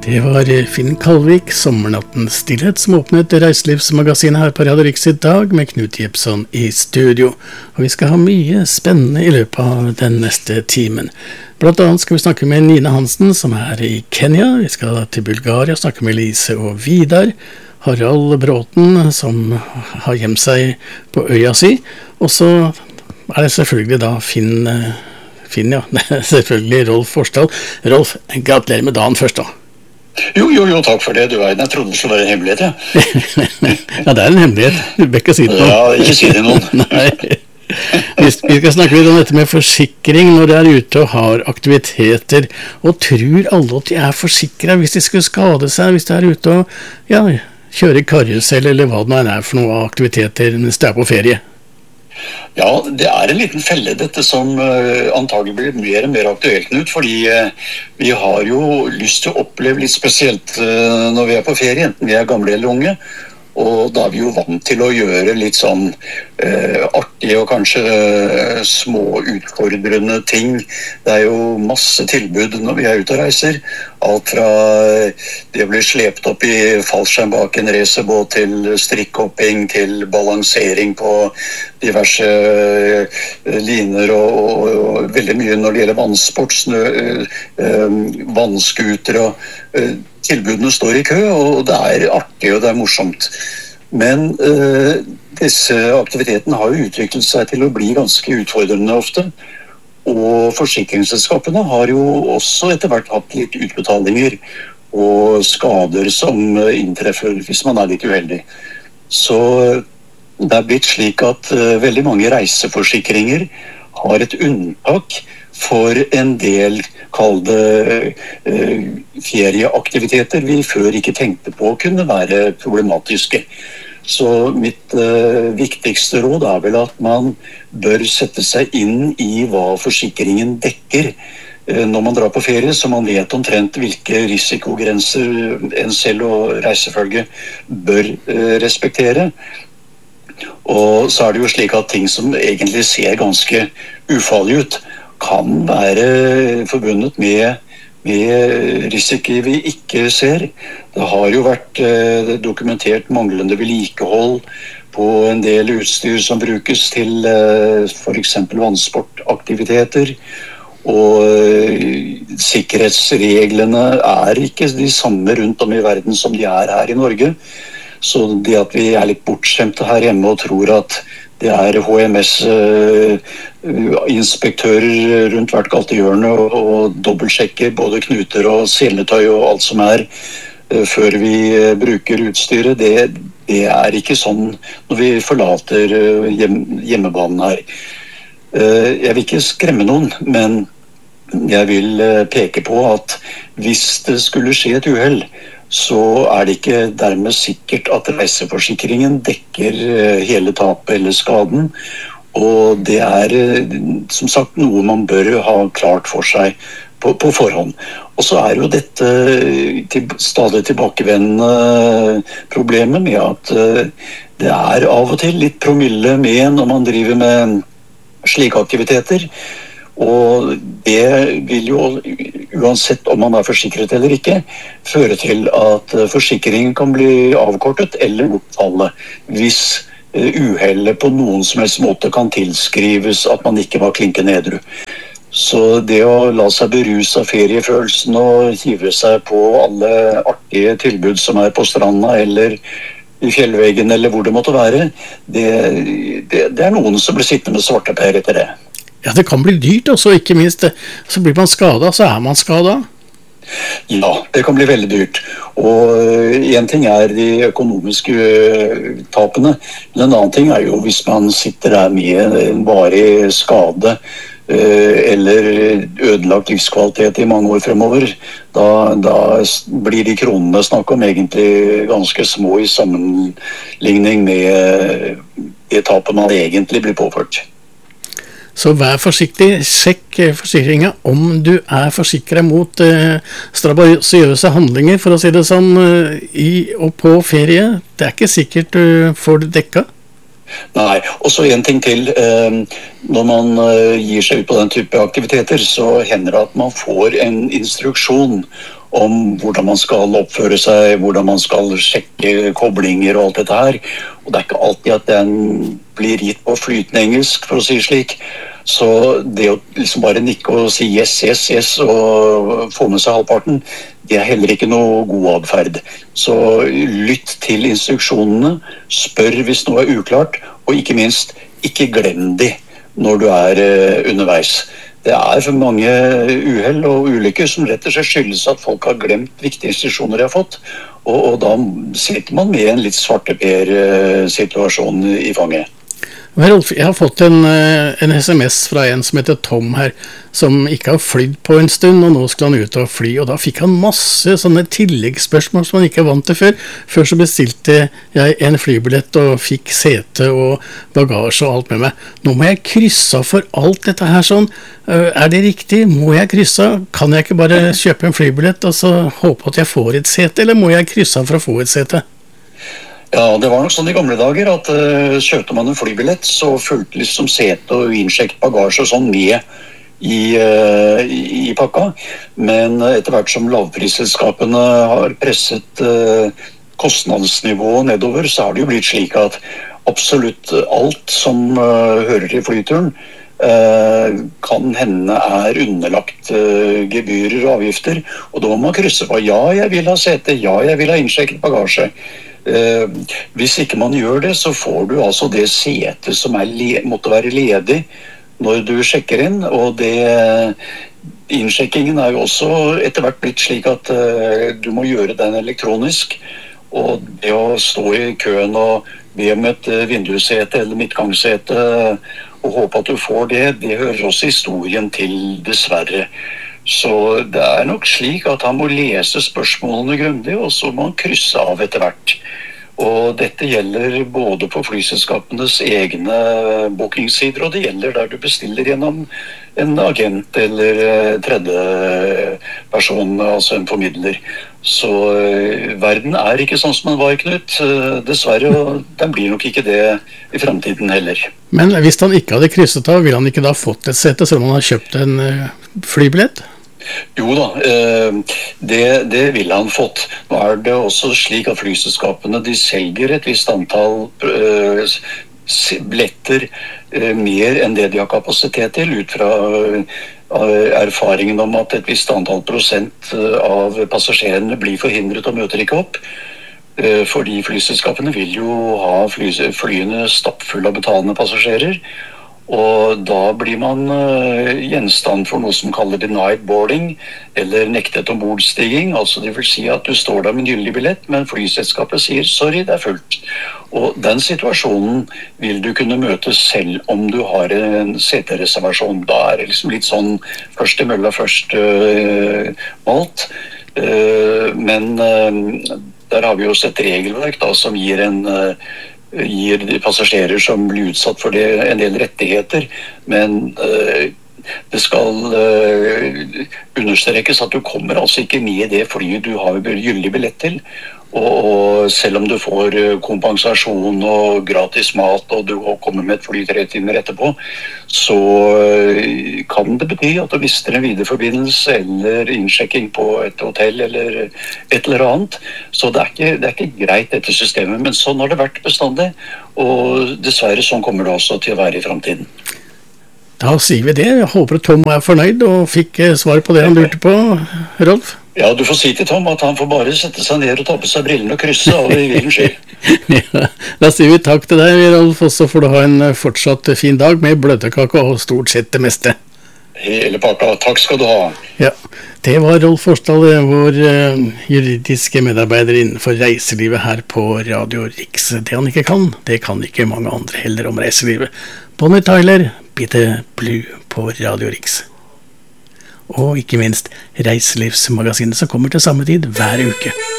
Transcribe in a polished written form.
Det var Finn Kalvik, Sommernattens stillhet, som åpnet reiselivsmagasinet her på Radio Riks I dag med Knut Jepson I studio. Og vi skal ha mye spennende I løpet av den neste timen. Blant annet skal vi snakke med Nina Hansen, som I Kenya. Vi skal til Bulgaria, snakke med Lise og Vidar. Harald Bråten, som har gjemt seg på øya si. Og så det selvfølgelig da Finn, ja, selvfølgelig Rolf Forsdal. Rolf, gratulerer med dagen først da. Jo, takk for det. Du jeg trodde det skulle være en hemmelighet, ja. Ja, det en hemmelighet. Du bør ikke si det noen. Ja, ikke si det noen. Nei. Vi skal snakke litt om dette med forsikring når de ute og har aktiviteter. Og tror alle at de forsikret hvis de skulle skade seg, hvis de ute og ja, kjøre karusell eller hva det nå for noen aktiviteter mens de på ferie? Ja, det en liten felle dette som antagelig blir mer og mer aktuelt ut, fordi vi har jo lyst til å oppleve litt spesielt når vi på ferie, enten vi gamle eller unge, og da vi jo vant til å gjøre litt sånn artige og kanskje små utfordrende ting. Det jo masse tilbud når vi ute og reiser. Alt fra det å bli slept opp I fallskjerm bak en racerbåt til strikkhopping, til balansering på diverse liner og veldig mye når det gjelder vannsport, vannskuter og tilbudene står I kø, og det artig og det morsomt. Men disse aktivitetene har jo utviklet seg til å bli ganske utfordrende ofte, og forsikringsselskapene har jo også etter hvert hatt litt utbetalinger og skader som inntreffer hvis man litt uheldig. Så det blitt slik at veldig mange reiseforsikringer har et unntak for en del kalde ferieaktiviteter vi før ikke tenkte på kunne være problematiske. Så mitt viktigste råd vel at man bør sette seg inn I hva forsikringen dekker når man drar på ferie, så man vet omtrent hvilke risikogrenser en selv og reisefølge bør respektere. Og så det jo slik at ting som egentlig ser ganske ufarlig ut, kan være forbundet med risiko vi ikke ser. Det har jo vært dokumentert manglende vedlikehold på en del utstyr som brukes til for eksempel vannsportaktiviteter, og sikkerhetsreglene ikke de samme rundt om I verden som de her I Norge. Så det at vi litt bortskjemte her hjemme og tror at det HMS inspektører rundt hvert gatehjørne og dobbeltsjekker både knuter og seletøy og alt som før vi bruker utstyret. Det ikke sånn når vi forlater hjemmebanen her. Jeg vil ikke skremme noen, men jeg vil peke på at hvis det skulle skje et uheld, så det ikke dermed sikkert at reiseforsikringen dekker hele tapet eller skaden, og det som sagt noe man bør ha klart for seg på forhånd. Og så jo dette stadig tilbakevendende problemet med at det av og til litt promille med når man driver med slike aktiviteter, og det vil jo, uansett om man forsikret eller ikke, føre til at forsikringen kan bli avkortet eller bortfalle, hvis uheldet på noen som helst måte kan tilskrives at man ikke var klinkende edru. Så det å la seg beruse av feriefølelsen og hive seg på alle artige tilbud som på stranda eller I fjellveggen eller hvor det måtte være, det noen som blir sittende med svarteper etter det. Ja, det kan bli dyrt også, ikke minst. Så blir man skadet, så man skadet. Ja, det kan bli veldig dyrt. Og en ting de økonomiske tapene, men en annen ting jo hvis man sitter der med en varig skade eller ødelagt livskvalitet I mange år fremover, da blir de kronene snakk om egentlig ganske små I sammenligning med det tapet man egentlig blir påført. Så vær forsiktig, sjekk forsikringen om du forsikret mot strabasiøse handlinger, for å si det sånn, I og på ferie. Det ikke sikkert du får det dekket. Nei, og så en ting til. Når man gir seg ut på den type aktiviteter, så hender det at man får en instruksjon om hvordan man skal oppføre seg, hvordan man skal sjekke koblinger og alt dette her. Og det er ikke alltid at den blir gitt på flytende engelsk, for å si slik. Så det å liksom bare nikke og si yes, yes, yes og få med seg halvparten, det er heller ikke noe god adferd. Så lytt til instruksjonene, spør hvis noe er uklart, og ikke minst, ikke glem de når du er underveis. Det er for mange uhell og ulykker som rett og slett skyldes at folk har glemt viktige instruksjoner de har fått, og da sitter man med en litt svarteper-situasjon i fanget. Rolf, jeg har fått en SMS fra en som heter Tom her, som ikke har flydd på en stund, og nå skal han ut og fly, og da fikk han masse sånne tilleggsspørsmål som han ikke er vant til før. Før så bestilte jeg en flybillett og fikk sete og bagasje og alt med meg. Nå må jeg krysse av for alt dette her sånn. Er det riktig? Må jeg krysse av? Kan jeg ikke bare kjøpe en flybillett og så håpe at jeg får et sete, eller må jeg krysse av for å få et sete? Ja, det var nok sånn i gamle dager at kjøpte man en flybillett, så fulgte liksom sete og innsjekket bagasje og sånn med i pakka. Men etter hvert som lavprisselskapene har presset kostnadsnivået nedover, så har det jo blitt slik at absolutt alt som hører til flyturen, kan hende er underlagt gebyrer og avgifter, og da må man krysse på ja, jeg vil ha sete, ja, jeg vil ha innsjekket bagasje. Hvis ikke man gjør det, så får du altså det setet som måtte være ledig når du sjekker inn, og innsjekkingen er jo også etter hvert blitt slik at du må gjøre den elektronisk, og det å stå i køen og be om et vindussete eller midtgangssete og håpe at du får det hører også historien til, dessverre. Så det er nok slik at han må lese spørsmålene grundig, og så må han krysse av etter hvert. Og dette gjelder både på flyselskapenes egne bookingsider, og det gjelder der du bestiller gjennom en agent eller tredje person, altså en formidler. Så verden er ikke sånn som den var, Knut, dessverre, og den blir nok ikke det i fremtiden heller. Men hvis han ikke hadde krysset av, ville han ikke da fått et sete, selv om han har kjøpt en flybillett? Jo da, det ville han fått. Nå er det også slik at flyselskapene de selger et visst antall billetter mer enn det de har kapasitet til, ut fra erfaringen om at et visst antall prosent av passasjerene blir forhindret og møter ikke opp. Fordi flyselskapene vil jo ha flyene stappfulle av betalende passasjerer. Og da blir man gjenstand for noe som kaller denied boarding, eller nektet ombordstiging. Altså det vil si at du står der med en gyldig billett, men flyselskapet sier sorry, det er fullt. Og den situasjonen vil du kunne møte selv om du har en setereservasjon. Da er det liksom litt sånn først i mølla, først malt. Men der har vi jo sett regelverk da, som gir de passasjerer som blir utsatt for det en del rettigheter, men det skal understrekes at du kommer altså ikke med det flyet du har gyldig billett til, og selv om du får kompensasjon og gratis mat og du kommer med et fly 3 timer etterpå, så kan det bety at du mister en videreforbindelse eller innsjekking på et hotell eller et eller annet. Så det er ikke greit dette systemet, men sånn har det vært bestandig, og dessverre sånn kommer det også til å være i fremtiden. Da sier vi det. Jeg håper Tom er fornøyd og fikk svar på det han lurte på, Rolf. Ja, du får si til Tom at han får bare sette seg ned og ta på seg brillene og krysse av i hvilken skyld. Ja, da sier vi takk til deg, Rolf, og så får du ha en fortsatt fin dag med bløtkake og stort sett det meste. Hele pakka. Takk skal du ha. Ja, det var Rolf Forsdal, vår juridiske medarbeider innenfor reiselivet her på Radio Riks. Det han ikke kan, det kan ikke mange andre heller om reiselivet. Bonnie Tyler, Bitte Blue på Radio Riks. Og ikke minst Reiselivsmagasinet som kommer til samme tid hver uke.